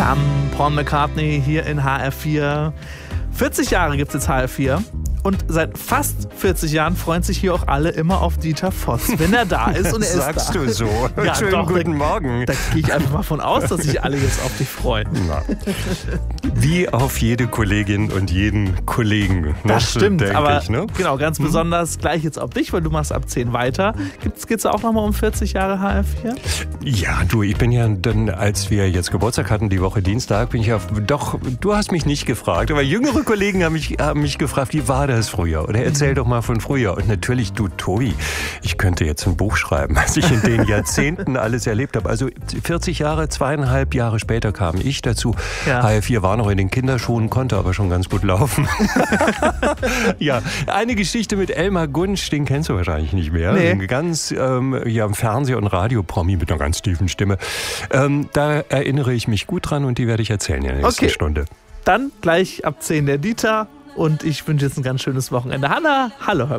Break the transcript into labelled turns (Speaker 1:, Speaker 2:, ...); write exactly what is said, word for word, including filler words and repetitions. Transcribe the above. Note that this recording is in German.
Speaker 1: Bam, Paul McCartney hier in H R vier. vierzig Jahre gibt es jetzt H R vier. Und seit fast vierzig Jahren freuen sich hier auch alle immer auf Dieter Voss, wenn er da ist. Und er
Speaker 2: Sagst
Speaker 1: ist da.
Speaker 2: du so?
Speaker 1: Ja,
Speaker 2: Schönen
Speaker 1: doch,
Speaker 2: guten
Speaker 1: da,
Speaker 2: Morgen.
Speaker 1: Da gehe ich einfach mal von aus, dass sich alle jetzt auf dich freuen.
Speaker 2: Na. Wie auf jede Kollegin und jeden Kollegen. Ne?
Speaker 1: Das stimmt,
Speaker 2: denk
Speaker 1: aber
Speaker 2: ich, ne?
Speaker 1: genau, ganz
Speaker 2: hm?
Speaker 1: besonders gleich jetzt auf dich, weil du machst ab zehn weiter. Geht es auch nochmal um vierzig Jahre H R vier?
Speaker 2: Ja, du, ich bin ja dann, als wir jetzt Geburtstag hatten, die Woche Dienstag, bin ich ja, doch, du hast mich nicht gefragt, aber jüngere Kollegen haben mich, haben mich gefragt, wie war das früher? Oder erzähl doch mal von früher. Und natürlich, du, Tobi, ich könnte jetzt ein Buch schreiben, was ich in den Jahrzehnten alles erlebt habe. Also vierzig Jahre, zweieinhalb Jahre später kam ich dazu. Ja. H R vier war noch in den Kinderschuhen, konnte aber schon ganz gut laufen. Ja, eine Geschichte mit Elmar Gunsch, den kennst du wahrscheinlich nicht mehr.
Speaker 1: Nee.
Speaker 2: Ein ganz, ähm, ja, Fernseh- und Radio-Promi mit einer ganz tiefen Stimme. Ähm, da erinnere ich mich gut dran und die werde ich erzählen in der nächsten
Speaker 1: okay.
Speaker 2: Stunde.
Speaker 1: Dann gleich ab zehn der Dieter und ich wünsche jetzt ein ganz schönes Wochenende. Hanna, hallo.